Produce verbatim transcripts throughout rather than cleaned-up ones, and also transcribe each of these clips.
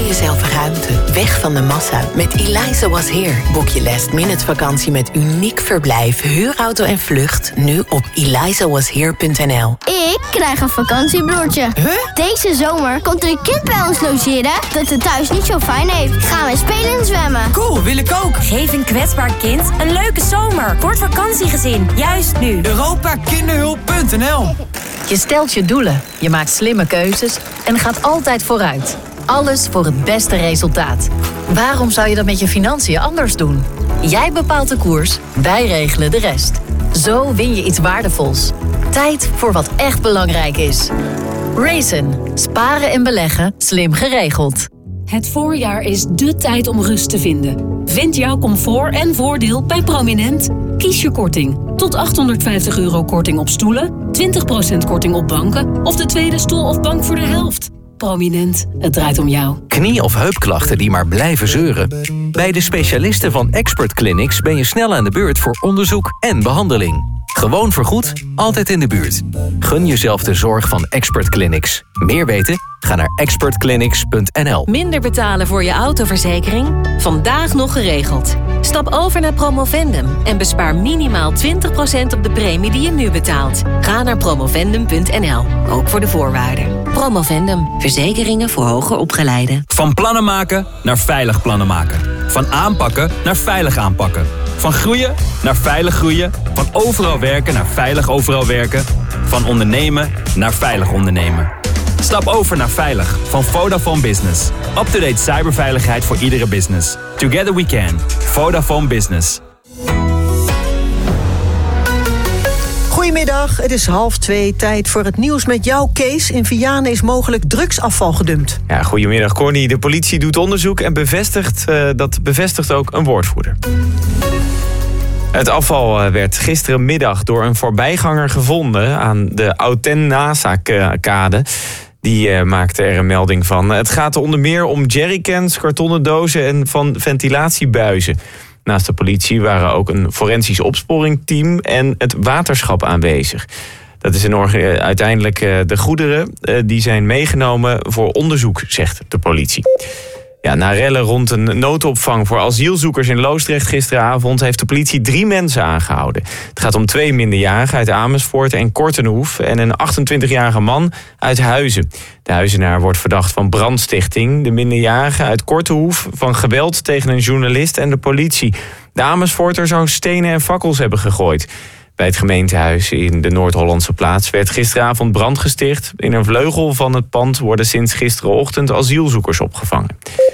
jezelf ruimte. Weg van de massa. Met Eliza Was Here. Boek je last minute vakantie met uniek verblijf, huurauto en vlucht. Nu op eliza was here punt n l. Ik krijg een vakantiebroertje. Huh? Deze zomer komt er een kind bij ons logeren dat het thuis niet zo fijn heeft. Gaan we spelen en zwemmen. Cool, wil ik ook. Geef een kwetsbaar kind een leuke zomer. Word vakantiegezin. Juist nu. Europa Kinderhulp punt n l. Je stelt je doelen, je maakt slimme keuzes en gaat altijd vooruit. Alles voor het beste resultaat. Waarom zou je dat met je financiën anders doen? Jij bepaalt de koers, wij regelen de rest. Zo win je iets waardevols. Tijd voor wat echt belangrijk is. Raisin. Sparen en beleggen slim geregeld. Het voorjaar is dé tijd om rust te vinden. Vind jouw comfort en voordeel bij Prominent. Kies je korting. Tot achthonderdvijftig euro korting op stoelen, twintig procent korting op banken of de tweede stoel of bank voor de helft. Prominent, het draait om jou. Knie- of heupklachten die maar blijven zeuren? Bij de specialisten van Expert Clinics ben je snel aan de beurt voor onderzoek en behandeling. Gewoon vergoed, altijd in de buurt. Gun jezelf de zorg van Expert Clinics. Meer weten? Ga naar expert clinics punt n l. Minder betalen voor je autoverzekering? Vandaag nog geregeld. Stap over naar Promovendum en bespaar minimaal twintig procent op de premie die je nu betaalt. Ga naar promovendum punt n l, ook voor de voorwaarden. Promovendum, verzekeringen voor hoger opgeleiden. Van plannen maken naar veilig plannen maken. Van aanpakken naar veilig aanpakken. Van groeien naar veilig groeien. Van overal werken naar veilig overal werken. Van ondernemen naar veilig ondernemen. Stap over naar Veilig van Vodafone Business. Up-to-date cyberveiligheid voor iedere business. Together we can. Vodafone Business. Goedemiddag, het is half twee, tijd voor het nieuws met jou, Kees. In Vianen is mogelijk drugsafval gedumpt. Ja, goedemiddag, Corny. De politie doet onderzoek en bevestigt, uh, dat bevestigt ook een woordvoerder. Het afval werd gisterenmiddag door een voorbijganger gevonden aan de Oud-ten-Nasa-kade. Die uh, maakte er een melding van. Het gaat onder meer om jerrycans, kartonnen dozen en van ventilatiebuizen. Naast de politie waren ook een forensisch opsporingsteam en het waterschap aanwezig. Dat is een orga- uiteindelijk uh, de goederen uh, die zijn meegenomen voor onderzoek, zegt de politie. Ja, na rellen rond een noodopvang voor asielzoekers in Loosdrecht gisteravond heeft de politie drie mensen aangehouden. Het gaat om twee minderjarigen uit Amersfoort en Kortenhoef en een achtentwintigjarige man uit Huizen. De Huizenaar wordt verdacht van brandstichting. De minderjarige uit Kortenhoef van geweld tegen een journalist en de politie. De Amersfoorter zou stenen en fakkels hebben gegooid. Bij het gemeentehuis in de Noord-Hollandse plaats werd gisteravond brand gesticht. In een vleugel van het pand worden sinds gisterenochtend asielzoekers opgevangen.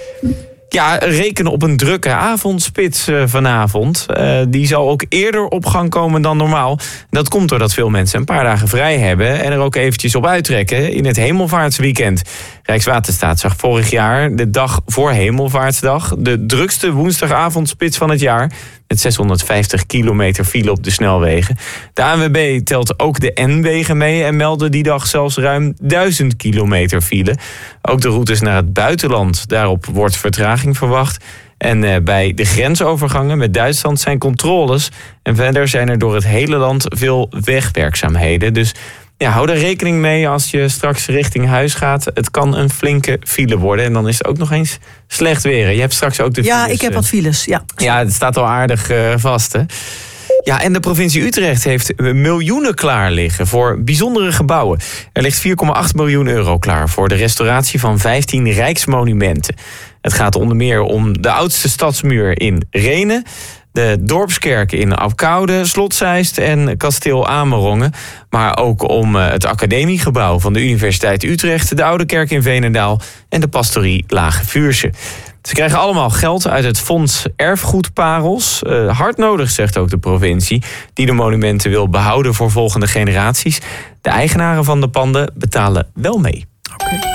Ja, rekenen op een drukke avondspits uh, vanavond. Uh, die zal ook eerder op gang komen dan normaal. Dat komt doordat veel mensen een paar dagen vrij hebben en er ook eventjes op uittrekken in het Hemelvaartsweekend. Rijkswaterstaat zag vorig jaar, de dag voor Hemelvaartsdag, de drukste woensdagavondspits van het jaar. Met zeshonderdvijftig kilometer file op de snelwegen. De A N W B telt ook de N-wegen mee en meldde die dag zelfs ruim duizend kilometer file. Ook de routes naar het buitenland, daarop wordt vertraging verwacht. En uh, bij de grensovergangen met Duitsland zijn controles. En verder zijn er door het hele land veel wegwerkzaamheden. Dus ja, hou er rekening mee als je straks richting huis gaat. Het kan een flinke file worden. En dan is het ook nog eens slecht weer. Je hebt straks ook de files. Ja, ik heb wat files, ja. Ja, het staat al aardig uh, vast, hè. Ja, en de provincie Utrecht heeft miljoenen klaar liggen voor bijzondere gebouwen. Er ligt vier komma acht miljoen euro klaar voor de restauratie van vijftien rijksmonumenten. Het gaat onder meer om de oudste stadsmuur in Rhenen, de dorpskerk in Apkoude, Slot Zeist en kasteel Amerongen. Maar ook om het academiegebouw van de Universiteit Utrecht, de Oude Kerk in Veenendaal en de pastorie Lage Vuursche. Ze krijgen allemaal geld uit het fonds Erfgoedparels. Uh, hard nodig, zegt ook de provincie, die de monumenten wil behouden voor volgende generaties. De eigenaren van de panden betalen wel mee. Oké. Okay.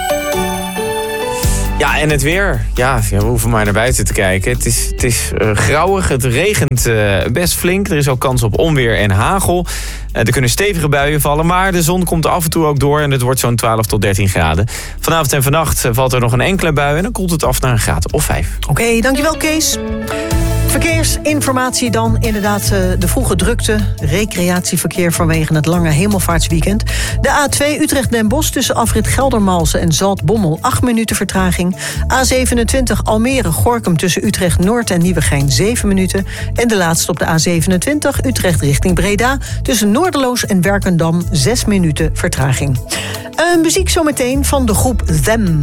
Ja, en het weer. Ja, we hoeven maar naar buiten te kijken. Het is, het is uh, grauwig, het regent uh, best flink. Er is ook kans op onweer en hagel. Uh, er kunnen stevige buien vallen, maar de zon komt af en toe ook door en het wordt zo'n twaalf tot dertien graden. Vanavond en vannacht valt er nog een enkele bui en dan koelt het af naar een graad of vijf. Oké, okay, dankjewel Kees. Verkeersinformatie dan. Inderdaad de vroege drukte. Recreatieverkeer vanwege het lange hemelvaartsweekend. De A twee Utrecht-Den Bosch tussen afrit Geldermalsen en Zaltbommel. acht minuten vertraging. A zevenentwintig Almere-Gorkum tussen Utrecht-Noord en Nieuwegein. zeven minuten. En de laatste op de A zevenentwintig Utrecht richting Breda. Tussen Noorderloos en Werkendam. zes minuten vertraging. Uh, muziek zometeen van de groep Them.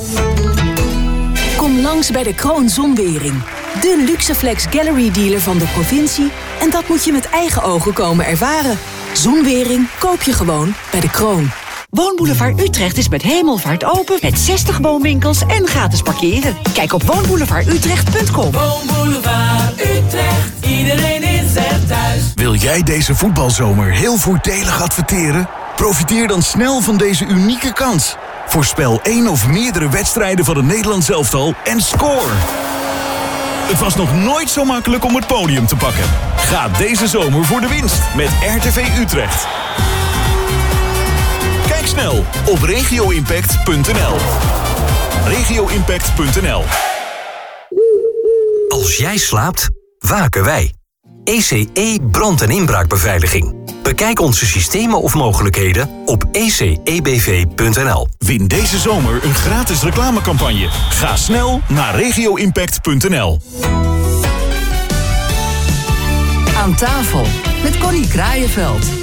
Kom langs bij de Kroon Zonwering. De Luxeflex Gallery dealer van de provincie. En dat moet je met eigen ogen komen ervaren. Zonwering koop je gewoon bij de Kroon. Woonboulevard Utrecht is met hemelvaart open met zestig woonwinkels en gratis parkeren. Kijk op woonboulevard utrecht punt com. Woonboulevard Utrecht, iedereen is er thuis. Wil jij deze voetbalzomer heel voordelig adverteren? Profiteer dan snel van deze unieke kans. Voorspel één of meerdere wedstrijden van het Nederlands elftal en score. Het was nog nooit zo makkelijk om het podium te pakken. Ga deze zomer voor de winst met R T V Utrecht. Kijk snel op regio impact punt n l. regio impact punt n l. Als jij slaapt, waken wij. E C E brand- en inbraakbeveiliging. Bekijk onze systemen of mogelijkheden op e c e b v punt n l. Win deze zomer een gratis reclamecampagne. Ga snel naar regio impact punt n l. Aan tafel met Connie Kraaienveld.